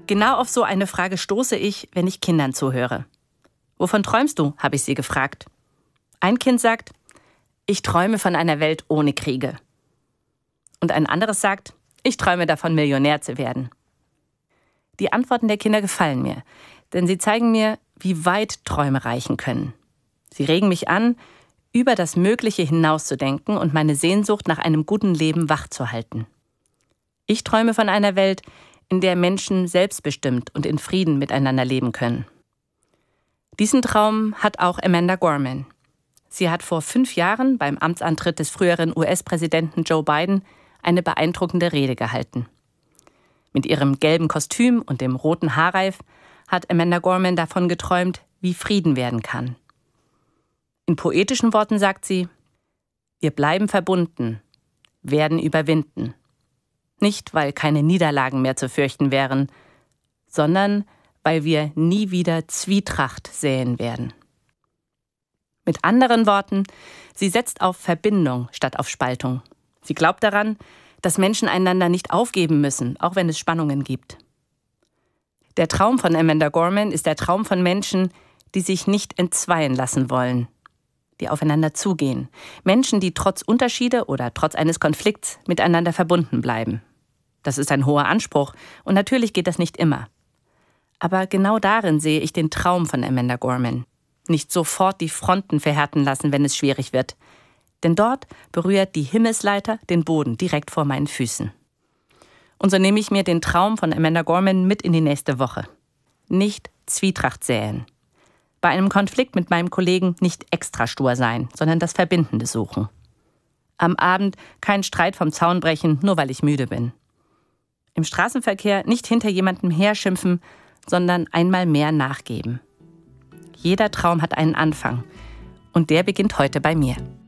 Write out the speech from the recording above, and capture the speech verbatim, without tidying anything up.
Genau auf so eine Frage stoße ich, wenn ich Kindern zuhöre. Wovon träumst du, habe ich sie gefragt. Ein Kind sagt, ich träume von einer Welt ohne Kriege. Und ein anderes sagt, ich träume davon, Millionär zu werden. Die Antworten der Kinder gefallen mir, denn sie zeigen mir, wie weit Träume reichen können. Sie regen mich an, über das Mögliche hinauszudenken und meine Sehnsucht nach einem guten Leben wachzuhalten. Ich träume von einer Welt, in der Menschen selbstbestimmt und in Frieden miteinander leben können. Diesen Traum hat auch Amanda Gorman. Sie hat vor fünf Jahren beim Amtsantritt des früheren U S-Präsidenten Joe Biden eine beeindruckende Rede gehalten. Mit ihrem gelben Kostüm und dem roten Haarreif hat Amanda Gorman davon geträumt, wie Frieden werden kann. In poetischen Worten sagt sie, wir bleiben verbunden, werden überwinden. Nicht, weil keine Niederlagen mehr zu fürchten wären, sondern weil wir nie wieder Zwietracht säen werden. Mit anderen Worten, sie setzt auf Verbindung statt auf Spaltung. Sie glaubt daran, dass Menschen einander nicht aufgeben müssen, auch wenn es Spannungen gibt. Der Traum von Amanda Gorman ist der Traum von Menschen, die sich nicht entzweien lassen wollen, die aufeinander zugehen. Menschen, die trotz Unterschiede oder trotz eines Konflikts miteinander verbunden bleiben. Das ist ein hoher Anspruch und natürlich geht das nicht immer. Aber genau darin sehe ich den Traum von Amanda Gorman. Nicht sofort die Fronten verhärten lassen, wenn es schwierig wird. Denn dort berührt die Himmelsleiter den Boden direkt vor meinen Füßen. Und so nehme ich mir den Traum von Amanda Gorman mit in die nächste Woche. Nicht Zwietracht säen. Bei einem Konflikt mit meinem Kollegen nicht extra stur sein, sondern das Verbindende suchen. Am Abend keinen Streit vom Zaun brechen, nur weil ich müde bin. Im Straßenverkehr nicht hinter jemandem herschimpfen, sondern einmal mehr nachgeben. Jeder Traum hat einen Anfang und der beginnt heute bei mir.